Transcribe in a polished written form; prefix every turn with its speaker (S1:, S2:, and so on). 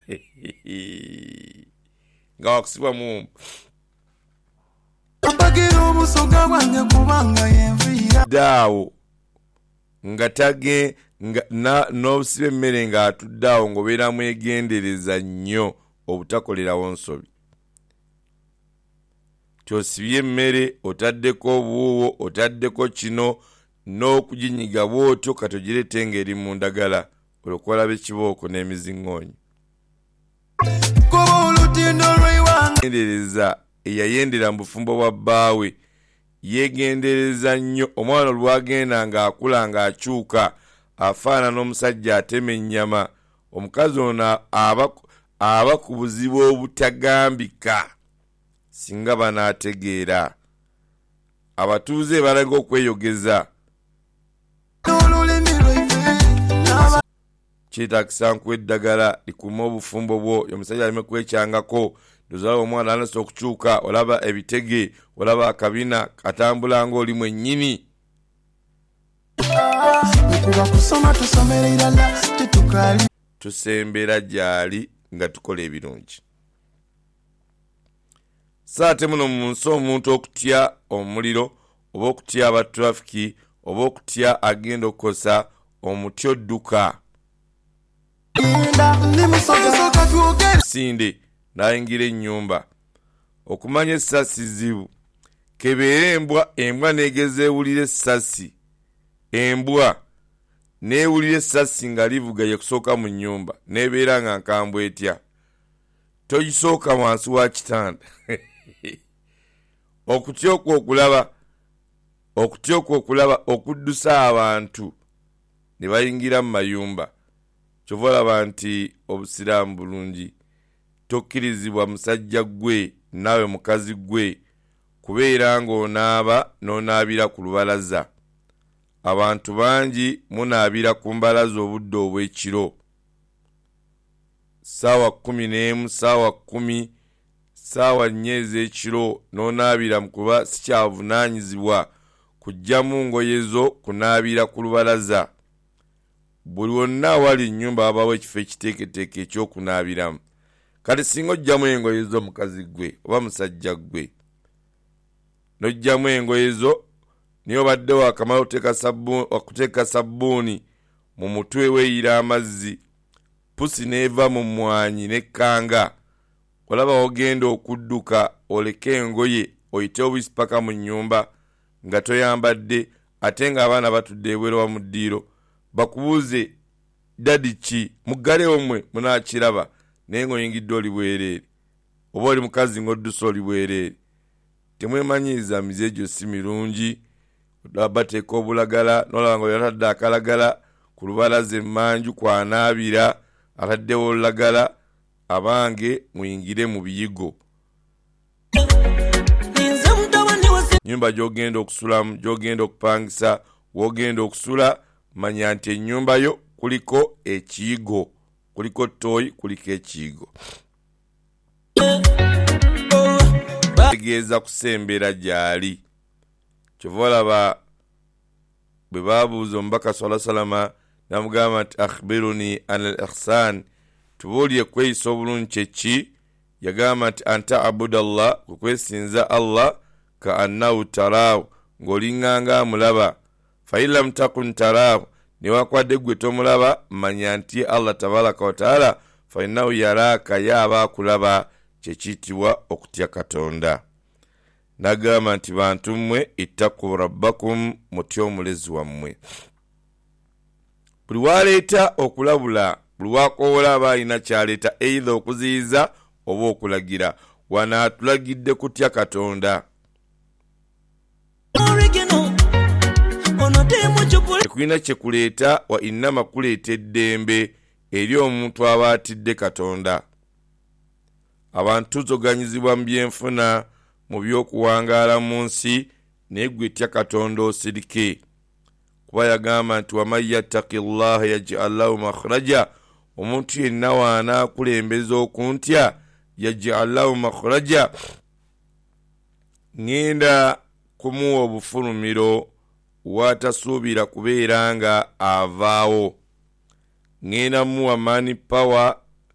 S1: nga wakusibwa mu daawo nga tage n'obusiba emmere ng'atuddeawo ng'obeera mwegendereza nnyo obutakolerawo nsobi. Kyosibye emmere otaddeko obuwuuwo otaddeko kino n'okuginyiga bw'otyo katogirete ng'eri mu ndagala olwokwolaba ekibooko n'emiziŋŋoonyo. Gendereza eyayendera mu bufumbo bwa bbaawe yeegendereza nnyo. Omwana olwagenda ng'akula ng'akyuka afaana n'omusajja atema ennyama, omukazi ono aba ku buzibu obutagambika singa banaategeera. Abatuuze balaga okweyogeza. Kyetaagisa nkuwa eddagala likuuma obufumbo bwo. Omusajja aleme kwekyangako. Dozala omwana alasa okukyuka, olaba ebitege, olaba akabina katambula ng'oli mwennyini. Tusembera gy'ali nga tukola ebirungi. Saate muno mu nsi omuntu okutya omuliro oba okutya abatrafiki oba okutya agenda okukosa omuti odduka. Sinde n'ayingira ennyumba. Okumanya essasi zibu. Kebeera embwa neegeza ewulira essasi. Embwa neewulira essasi nga livuga yekusooka mu nnyumba neebeera nga nkambwe etya. Togisooka wansi wa kitanda. Okutya okwo okulaba okuddusa abantu ne bayingira mu mayumba. Kyova olaba nti obusiraamu bulungi. Tokkirizibwa musajja gwe naawe mukazi gwe kubeera ng'onaaba n'onaabira ku lubalaza. Abantu bangi munaabira ku mbalaza obudde obw'ekiro. Ssaawa 11, ssaawa 10, ssaawa 4 ez'ekiro n'onaabira mu kuba sikyavunaanyizibwa kuggyamu ngoye zo kunaabira ku lubalaza. Buli wonna awali ennyumba wabawo ekifo ekiteeketeeke ekyokunaabiramu. Kati singa ojjamu engoye zo mukazi gwe oba musajja gwe n'ojjamu engoye zo niyo badde wakamala okuteeka sabbuuni mu mutwe weeyira amazzi, pusi neeva mu mwanyi n'ekkanga, olaba ogenda okudduka oleke engoye oyite obuyisi paka mu nnyumba nga toyambadde, ate ng'abaana batudde ebweru wa mu ddiiro bakubuuze dadi ki muggalewo mmwe munaakiraba naye ng'oyingidde oli bwereere oba oli mukazi ng'oddusa oli bwereere. Temwemanyiriza mize egyo si mirungi. Bateeka obulagala n'olaba nga yatadde akalagala ku lubalaza emmanju kwanaabira ataddewo olulagala. Abange muyingire mu biyigo. Nyumba gy'ogenda okusulamu, gy'ogenda okupangisa, w'ogenda okusula, manya nti ennyumba yo kuliko ekiyigo, kuliko ttooyi, kuliko ekiyigo. Tegeeza kusembera gy'ali. Kyova olaba bwe baabuuza omubaka sallallahu alayhi wa sallam n'amugamba nti akhbiruni an al-ihsan, tubuulire kweyisa obulungi kyeki. Yagamba nti anta abudallah, kwesinza Allah ka annahu taraahu, ng'olinganga amulaba. Fa in lam takun taraahu, newakwadde gwe tomulaba, manya nti Allah tabaraka wa taala fa innahu yaraaka, yaaba akulaba, kyekiyitibwa okutya Katonda. Nagamba nti bantu mmwe ittaqu rabbakum, mutya omulezi wammwe. Buli waleeta okulabula, buli wakoola aba alina kyaleeta, eitha okuziyiza oba okulagira. Wano atulagidde kutya Katonda. Tekulina kyekuleeta, wa innama kuleeta eddembe eri omuntu aba atidde Katonda. Abantu tuzoganyizibwa mu byenfuna, mu by'okuwangaala mu nsi, naye gwe tya Katonda osirike. Kuba yagamba nti waman yattaqillaha yaj'al lahu makhraja, omuntu yenna waanaakulembeza okuntya yaj'al lahu makhraja, ngenda kumuwa obufulumiro watasuubira kubeera nga avaawo. Ngenda muwa mani power